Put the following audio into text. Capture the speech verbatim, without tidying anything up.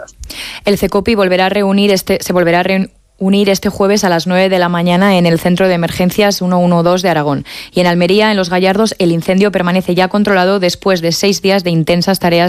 personas. El CECOPI volverá a reunir este, se volverá a reunir unir este jueves a las nueve de la mañana en el Centro de Emergencias ciento doce de Aragón. Y en Almería, en Los Gallardos, el incendio permanece ya controlado después de seis días de intensas tareas